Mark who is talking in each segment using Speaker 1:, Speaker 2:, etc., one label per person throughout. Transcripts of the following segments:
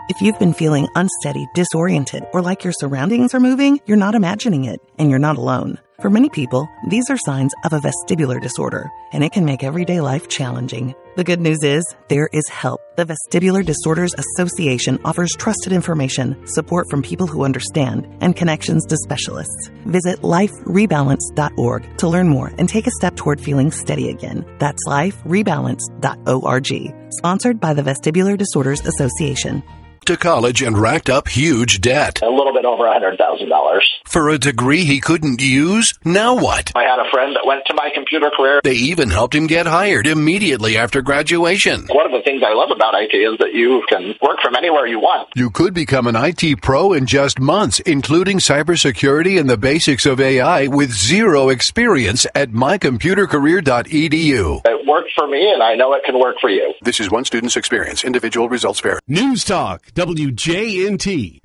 Speaker 1: If you've been feeling unsteady, disoriented, or like your surroundings are moving, you're not imagining it, and you're not alone. For many people, these are signs of a vestibular disorder, and it can make everyday life challenging. The good news is, there is help. The Vestibular Disorders Association offers trusted information, support from people who understand, and connections to specialists. Visit liferebalance.org to learn more and take a step toward feeling steady again. That's liferebalance.org. Sponsored by the Vestibular Disorders Association.
Speaker 2: To college and racked up huge debt.
Speaker 3: A little bit over $100,000.
Speaker 2: For a degree he couldn't use? Now what?
Speaker 3: I had a friend that went to my computer career.
Speaker 2: They even helped him get hired immediately after graduation.
Speaker 3: One of the things I love about IT is that you can work from anywhere you want.
Speaker 2: You could become an IT pro in just months, including cybersecurity and the basics of AI with zero experience at mycomputercareer.edu.
Speaker 3: It worked for me, and I know it can work for you.
Speaker 2: This is one student's experience. Individual results vary.
Speaker 4: News Talk, WJNT.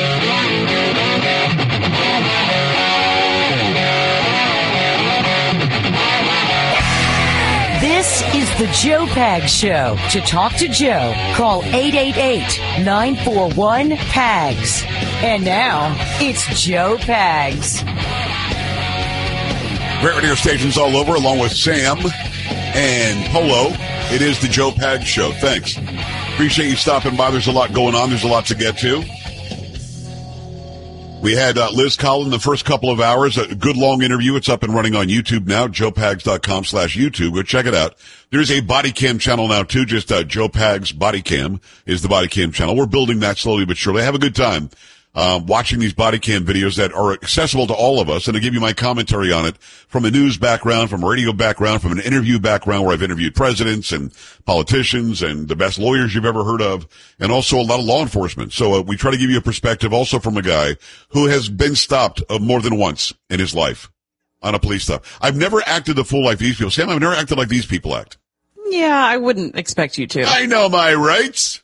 Speaker 5: This is the Joe Pags Show. To talk to Joe, call 888-941-PAGS. And now, it's Joe Pags.
Speaker 6: Great radio stations all over, along with Sam and Polo. It is the Joe Pags Show. Thanks. Appreciate you stopping by. There's a lot going on. There's a lot to get to. We had Liz Collin the first couple of hours, a good long interview. It's up and running on YouTube now, joepags.com/YouTube. Go check it out. There's a body cam channel now too, just Joe Pags Body Cam is the body cam channel. We're building that slowly but surely. Have a good time watching these body cam videos that are accessible to all of us, and to give you my commentary on it from a news background, from a radio background, from an interview background where I've interviewed presidents and politicians and the best lawyers you've ever heard of, and also a lot of law enforcement. So we try to give you a perspective also from a guy who has been stopped more than once in his life on a police stop. I've never acted the fool like these people. Sam, I've never acted like these people act.
Speaker 7: Yeah, I wouldn't expect you to.
Speaker 6: I know my rights.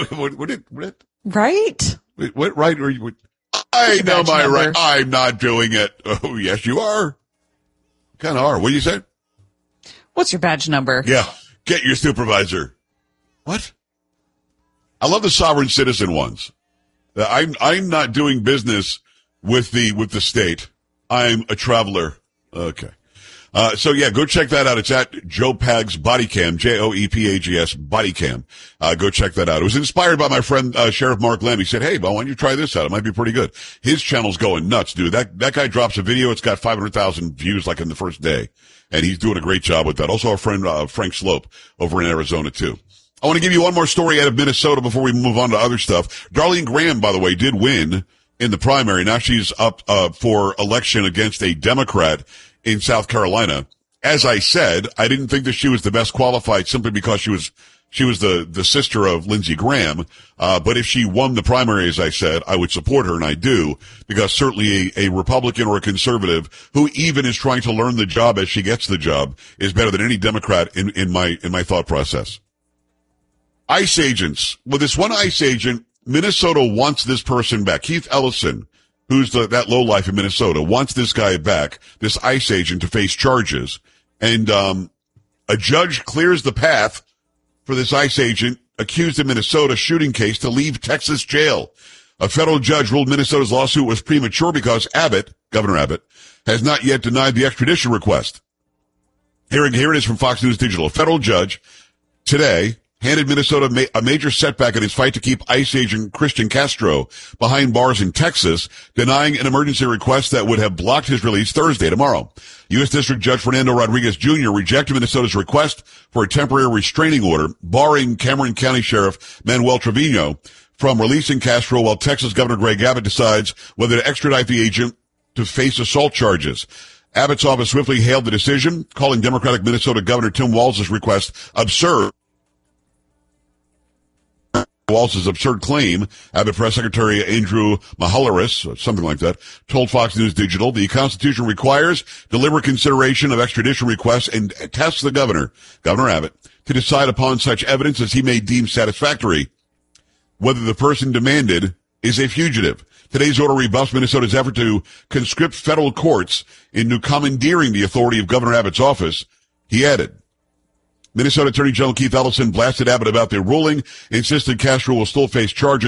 Speaker 7: Right?
Speaker 6: What right are you? I know my right. I'm not doing it. Oh, yes, you are. Kind of are. What do you say?
Speaker 7: What's your badge number?
Speaker 6: Yeah. Get your supervisor. What? I love the sovereign citizen ones. I'm not doing business with the state. I'm a traveler. Okay. So yeah, go check that out. It's at Joe Pags Body Cam, JOEPAGS Body Cam. Go check that out. It was inspired by my friend, Sheriff Mark Lamb. He said, hey, why don't you try this out? It might be pretty good. His channel's going nuts, dude. That guy drops a video. It's got 500,000 views like in the first day. And he's doing a great job with that. Also our friend, Frank Slope over in Arizona too. I want to give you one more story out of Minnesota before we move on to other stuff. Darlene Graham, by the way, did win in the primary. Now she's up, for election against a Democrat in South Carolina. As I said, I didn't think that she was the best qualified simply because she was the sister of Lindsey Graham. But if she won the primary, as I said, I would support her, and I do, because certainly a Republican or a conservative who even is trying to learn the job as she gets the job is better than any Democrat in my thought process. ICE agents. Well, this one ICE agent, Minnesota wants this person back. Keith Ellison, who's that lowlife in Minnesota, wants this guy back, this ICE agent, to face charges. And a judge clears the path for this ICE agent accused in Minnesota shooting case to leave Texas jail. A federal judge ruled Minnesota's lawsuit was premature because Governor Abbott, has not yet denied the extradition request. Here it is from Fox News Digital. A federal judge today handed Minnesota a major setback in its fight to keep ICE agent Christian Castro behind bars in Texas, denying an emergency request that would have blocked his release Thursday, tomorrow. U.S. District Judge Fernando Rodriguez Jr. rejected Minnesota's request for a temporary restraining order, barring Cameron County Sheriff Manuel Trevino from releasing Castro, while Texas Governor Greg Abbott decides whether to extradite the agent to face assault charges. Abbott's office swiftly hailed the decision, calling Democratic Minnesota Governor Tim Walz's request absurd. Walz's absurd claim, Abbott Press Secretary Andrew Mahalaris, something like that, told Fox News Digital, the Constitution requires deliberate consideration of extradition requests and tasks the Governor Abbott, to decide upon such evidence as he may deem satisfactory whether the person demanded is a fugitive. Today's order rebuffs Minnesota's effort to conscript federal courts into commandeering the authority of Governor Abbott's office, he added. Minnesota Attorney General Keith Ellison blasted Abbott about their ruling, insisted Castro will still face charges